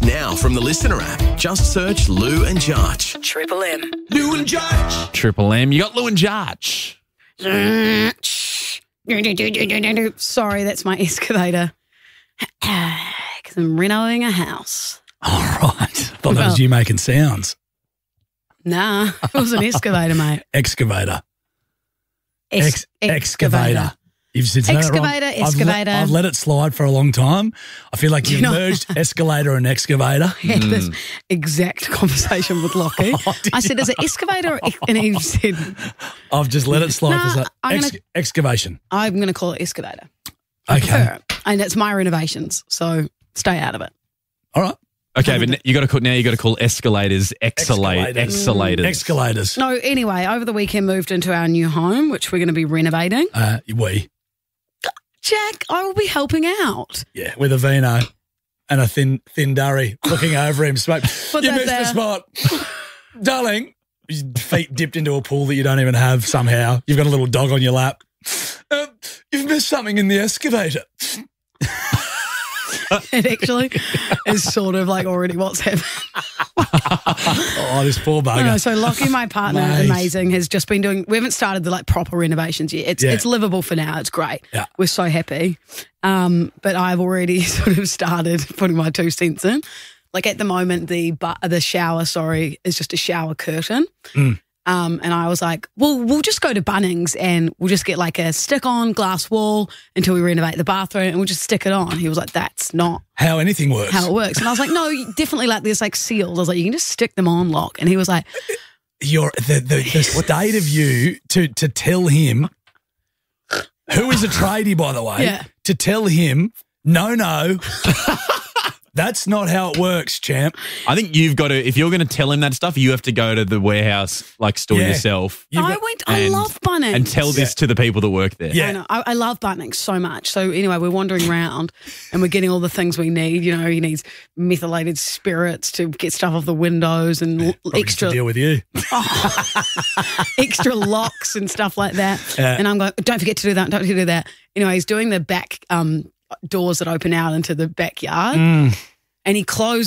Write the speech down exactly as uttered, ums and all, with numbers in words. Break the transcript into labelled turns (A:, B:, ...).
A: now from the Listener app. Just search Lou and Judge.
B: Triple M.
A: Lou and Judge.
C: Triple M. You got Lou and Judge.
D: Sorry, that's my excavator. Because I'm renovating a house.
E: All right. I thought that
D: Well-
E: was you making sounds.
D: Nah, it was an excavator, mate.
E: Excavator.
D: Ex-
E: Ex- excavator. You've said that wrong.
D: Excavator,
E: I've
D: excavator.
E: let, I've let it slide for a long time. I feel like
D: Do
E: you've
D: you know-
E: merged escalator and excavator.
D: Had this exact conversation with Lockie.
E: Oh, did
D: I said, is it excavator? Or ex-? And he said,
E: I've just let it slide
D: Nah,
E: for so-
D: I'm
E: ex-
D: gonna-
E: excavation.
D: I'm going to call it excavator. I
E: Okay.
D: prefer it. And it's my renovations, so stay out of it.
E: All right.
C: Okay, but you got to call now. You got to call escalators excalators.
E: Escalators.
C: Excalators.
E: Escalators.
D: No, anyway, over the weekend moved into our new home, which we're going to be renovating.
E: Uh, we.
D: Jack, I will be helping out.
E: Yeah, with a vino and a thin thin durry looking over him. Smoke.
D: Put
E: You
D: that
E: missed the
D: there.
E: spot. Darling, your feet dipped into a pool that you don't even have somehow. You've got a little dog on your lap. Uh, you've missed something in the excavator.
D: It actually is sort of like already what's happening.
E: Oh, this poor bugger.
D: No, so Lockie, my partner,
E: Mate.
D: amazing, has just been doing, we haven't started the like proper renovations yet. It's
E: Yeah.
D: it's livable for now. It's great.
E: Yeah.
D: We're so happy. Um, but I've already sort of started putting my two cents in. Like at the moment, the bu- the shower, sorry, is just a shower curtain.
E: Mm.
D: Um, and I was like, well, we'll just go to Bunnings and we'll just get like a stick-on glass wall until we renovate the bathroom and we'll just stick it on. He was like, that's not
E: How anything works.
D: how it works. And I was like, no, you definitely like there's like seals. I was like, you can just stick them on lock. And he was like,
E: You're the, the, the state of you to to tell him, who is a tradie, by the way,
D: Yeah.
E: to tell him, no, no, that's not how it works, champ.
C: I think you've got to. If you're going to tell him that stuff, you have to go to the warehouse, like store
E: Yeah.
C: yourself,
E: You've
D: I
E: got-
D: went, I
C: and-
D: love Bunnings.
C: and tell this to the people that work there.
E: Yeah.
D: I know. I, I love Bunnings so much. So anyway, we're wandering around and we're getting all the things we need. You know, he needs methylated spirits to get stuff off the windows and l-
E: Probably gets to
D: extra
E: deal with you.
D: extra locks and stuff like that.
E: Yeah.
D: And I'm going, don't forget to do that. Don't forget to do that. Anyway, he's doing the back um, doors that open out into the backyard.
E: Mm.
D: And he closes